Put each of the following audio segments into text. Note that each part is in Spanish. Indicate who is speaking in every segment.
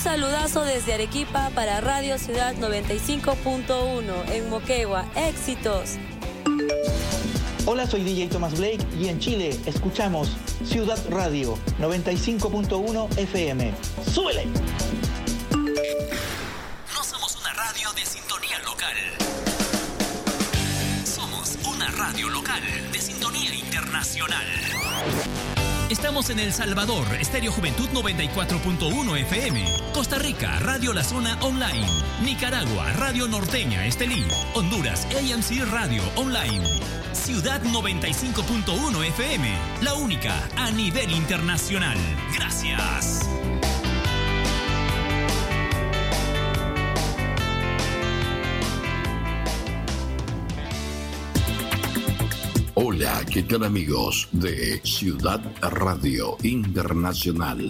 Speaker 1: saludazo desde Arequipa para Radio Ciudad 95.1 en Moquegua. ¡Éxitos!
Speaker 2: Hola, soy DJ Thomas Blake y en Chile escuchamos Ciudad Radio 95.1 FM. ¡Súbele!
Speaker 3: No somos una radio de sintonía local. Somos una radio local de sintonía internacional. Estamos en El Salvador, Estéreo Juventud 94.1 FM. Costa Rica, Radio La Zona Online. Nicaragua, Radio Norteña Estelí. Honduras, AMC Radio Online. Ciudad 95.1 FM, la única a nivel internacional. Gracias.
Speaker 4: Hola, ¿qué tal amigos de Ciudad Radio Internacional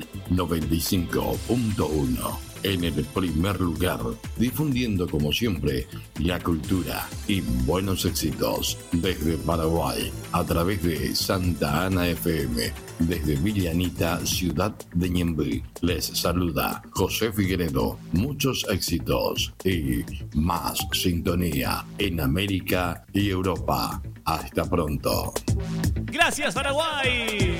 Speaker 4: 95.1? En el primer lugar, difundiendo como siempre la cultura y buenos éxitos desde Paraguay a través de Santa Ana FM, desde Villanita, ciudad de Ñemby. Les saluda José Figueredo. Muchos éxitos y más sintonía en América y Europa. Hasta pronto.
Speaker 3: Gracias, Paraguay.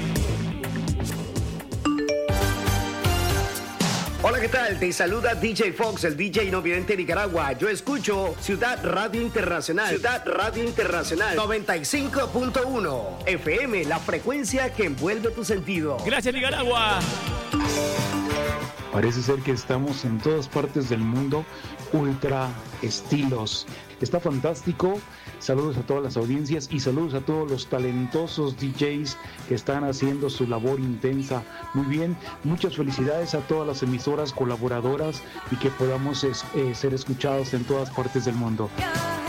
Speaker 5: Hola, ¿qué tal? Te saluda DJ Fox, el DJ no vidente de Nicaragua. Yo escucho Ciudad Radio Internacional. Ciudad Radio Internacional 95.1 FM, la frecuencia que envuelve tu sentido.
Speaker 3: Gracias, Nicaragua.
Speaker 6: Parece ser que estamos en todas partes del mundo, ultra estilos. Está fantástico. Saludos a todas las audiencias y saludos a todos los talentosos DJs que están haciendo su labor intensa. Muy bien, muchas felicidades a todas las emisoras colaboradoras y que podamos ser escuchados en todas partes del mundo.